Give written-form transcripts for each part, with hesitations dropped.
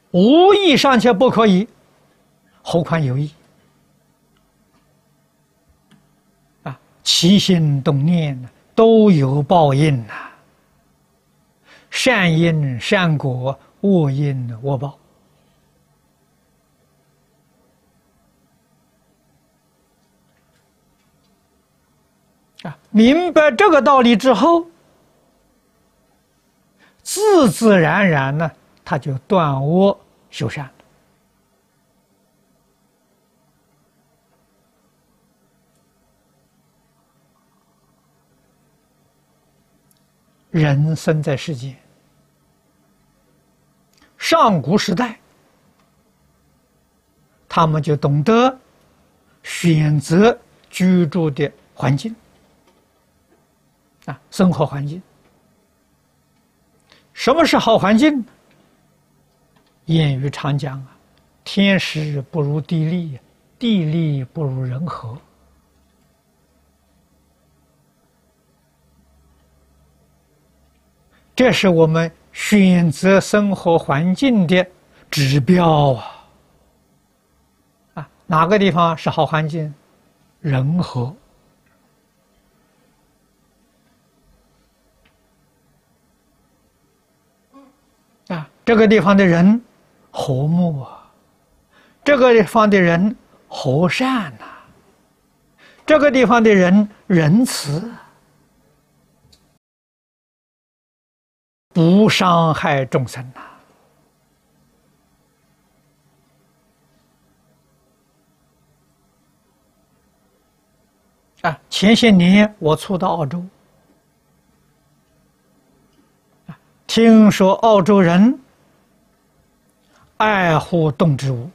无意尚且不可以，何况有意啊？起心动念都有报应呐，善因善果，恶因恶报。明白这个道理之后，自自然然呢，他就断恶修善了。人生在世间，上古时代，他们就懂得选择居住的环境。生活环境，什么是好环境？谚语常讲啊，天时不如地利，地利不如人和。这是我们选择生活环境的指标啊！哪个地方是好环境？人和。这个地方的人和睦啊，这个地方的人和善呐，这个地方的人仁慈，不伤害众生呐。前些年我初到澳洲，听说澳洲人爱护动植物，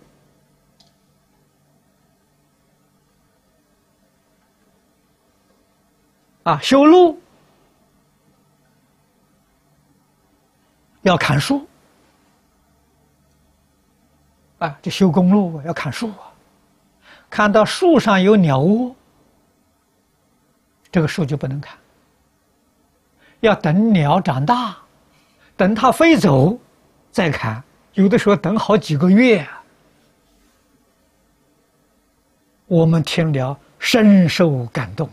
修路要砍树，这修公路要砍树看到树上有鸟窝，这个树就不能砍，要等鸟长大，等它飞走再砍。有的时候等好几个月我们听了深受感动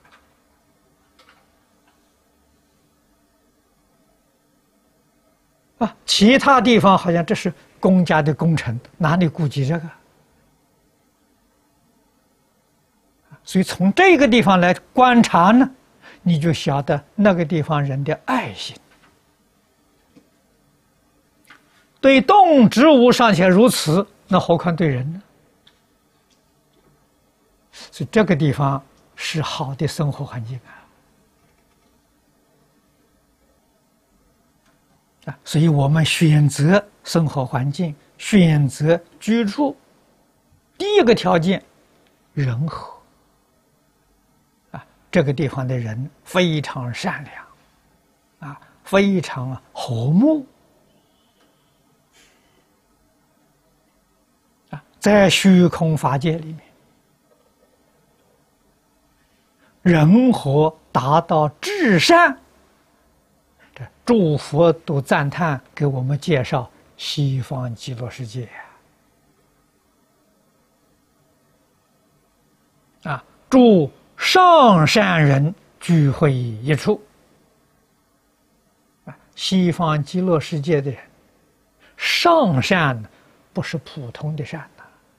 其他地方好像这是公家的工程，哪里顾及这个？所以从这个地方来观察呢，你就晓得那个地方人的爱心。对动植物尚且如此，那何况对人呢？所以这个地方是好的生活环境所以我们选择生活环境，选择居住，第一个条件人和这个地方的人非常善良非常和睦。在虚空法界里面，人和达到至善，这诸佛都赞叹，给我们介绍西方极乐世界诸上善人聚会一处。西方极乐世界的人，上善不是普通的善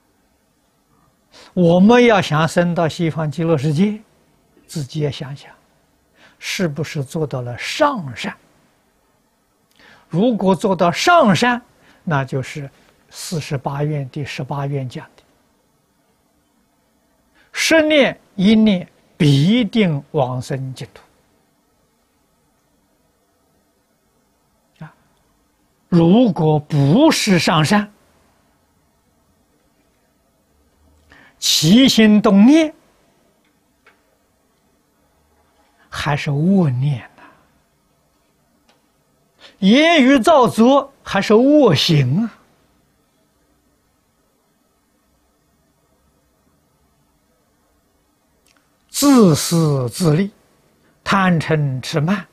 我们要想升到西方极乐世界，自己也想想，是不是做到了上善？如果做到上善，那就是48愿第18愿讲的，10念一念必定往生净土。如果不是上善，起心动念还是恶念言语造作还是恶行自私自利，贪嗔痴慢，